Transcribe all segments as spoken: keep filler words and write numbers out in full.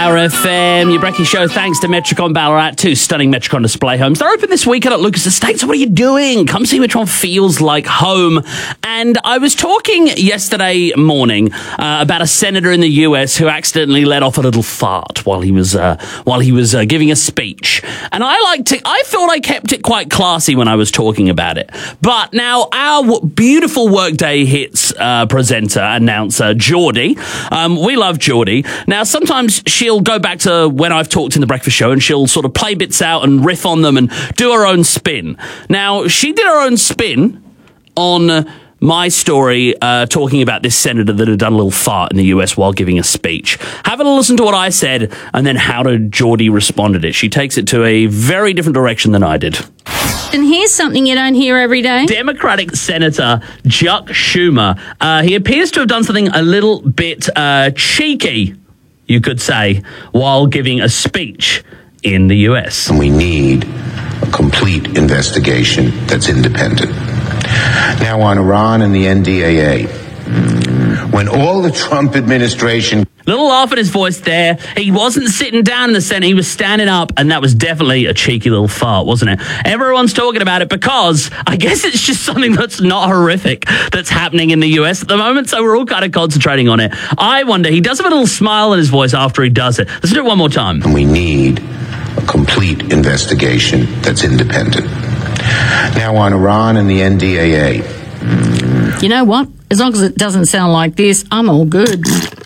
Power F M, your Brekkie Show. Thanks to Metricon Ballarat, two stunning Metricon display homes. They're open this weekend at Lucas Estate, so what are you doing? Come see which one feels like home. And I was talking yesterday morning uh, about a senator in the U S who accidentally let off a little fart while he was uh, while he was uh, giving a speech. And I like to, I thought I kept it quite classy when I was talking about it. But now our w- beautiful Workday Hits uh, presenter, announcer, Geordie, um, we love Geordie. Now, sometimes she'll go back to when I've talked in the breakfast show and she'll sort of play bits out and riff on them and do her own spin. Now, she did her own spin on my story uh, talking about this senator that had done a little fart in the U S while giving a speech. Have a listen to what I said and then how did Geordie respond to it. She takes it to a very different direction than I did. And here's something you don't hear every day. Democratic Senator Chuck Schumer. Uh, he appears to have done something a little bit uh, cheeky, you could say, while giving a speech in the U S. And we need a complete investigation that's independent. Now on Iran and the N D A A, when all the Trump administration... Little laugh in his voice there. He wasn't sitting down in the Senate. He was standing up, and that was definitely a cheeky little fart, wasn't it? Everyone's talking about it because I guess it's just something that's not horrific that's happening in the U S at the moment, so we're all kind of concentrating on it. I wonder, he does have a little smile in his voice after he does it. Let's do it one more time. And we need a complete investigation that's independent. Now on Iran and the N D A A. You know what? As long as it doesn't sound like this, I'm all good.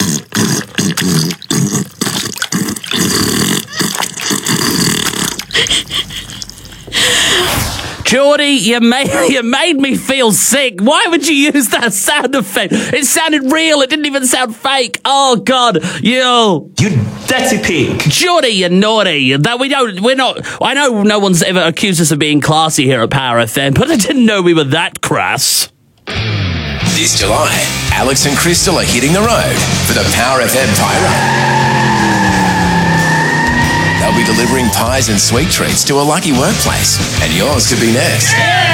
Geordie, you made, you made me feel sick. Why would you use that sound effect? It sounded real. It didn't even sound fake. Oh, God. You. You dirty pig. Geordie, you naughty. That we don't, we're not, I know no one's ever accused us of being classy here at Power F M, but I didn't know we were that crass. This July, Alex and Crystal are hitting the road for the Power F M Pie Run. They'll be delivering pies and sweet treats to a lucky workplace, and yours could be next.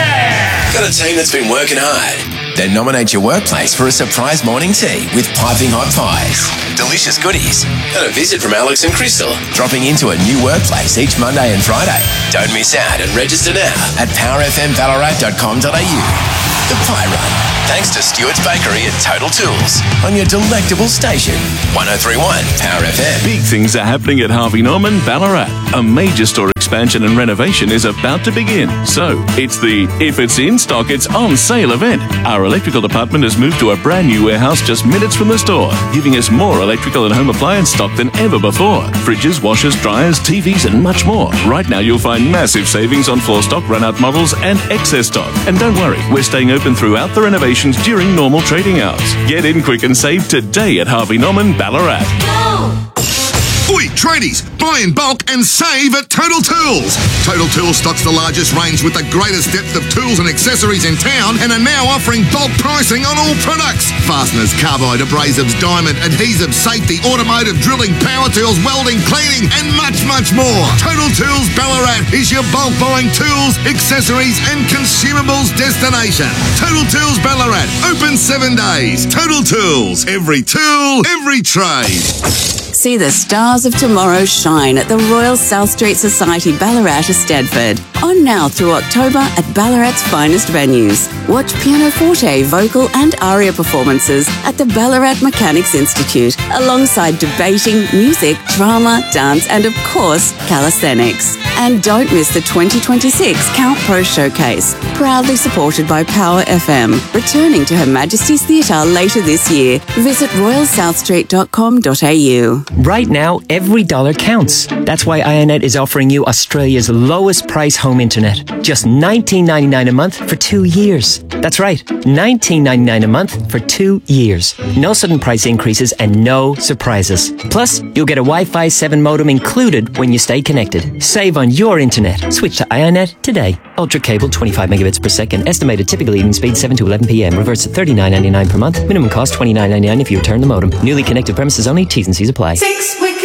Yeah! Got a team that's been working hard? Then nominate your workplace for a surprise morning tea with piping hot pies, delicious goodies, and a visit from Alex and Crystal, dropping into a new workplace each Monday and Friday. Don't miss out and register now at power f m ballarat dot com dot a u. The Pie Run, thanks to Stewart's Bakery and Total Tools on your delectable station, one oh three point one Power F M. Big things are happening at Harvey Norman, Ballarat. A major store expansion and renovation is about to begin. So, it's the If It's In Stock, It's On Sale event. Our electrical department has moved to a brand new warehouse just minutes from the store, giving us more electrical and home appliance stock than ever before. Fridges, washers, dryers, T Vs and much more. Right now you'll find massive savings on floor stock, run-out models and excess stock. And don't worry, we're staying open throughout the renovations during normal trading hours. Get in quick and save today at Harvey Norman, Ballarat. Go! Oi, tradies, buy in bulk and save at Total Tools. Total Tools stocks the largest range with the greatest depth of tools and accessories in town and are now offering bulk pricing on all products. Fasteners, carbide, abrasives, diamond, adhesives, safety, automotive, drilling, power tools, welding, cleaning, and much, much more. Total Tools Ballarat is your bulk buying tools, accessories, and consumables destination. Total Tools Ballarat, open seven days. Total Tools, every tool, every trade. See the stars of tomorrow shine at the Royal South Street Society Ballarat, Eisteddfod. On now through October at Ballarat's finest venues. Watch pianoforte, vocal and aria performances at the Ballarat Mechanics Institute, alongside debating, music, drama, dance and of course, calisthenics. And don't miss the twenty twenty-six Count Pro Showcase, proudly supported by Power F M, returning to Her Majesty's Theatre later this year. Visit royal south street dot com dot a u. Right now, every dollar counts. That's why IONET is offering you Australia's lowest price home internet. Just nineteen ninety-nine a month for two years. That's right, nineteen ninety-nine a month for two years. No sudden price increases and no surprises. Plus, you'll get a Wi-Fi seven modem included when you stay connected. Save on your internet. Switch to IONET today. Ultra cable, twenty-five megabits per second. Estimated typical evening speed, seven to eleven p m. Reverts at thirty-nine ninety-nine per month. Minimum cost, twenty-nine ninety-nine if you return the modem. Newly connected premises only. T's and C's apply. Six weeks.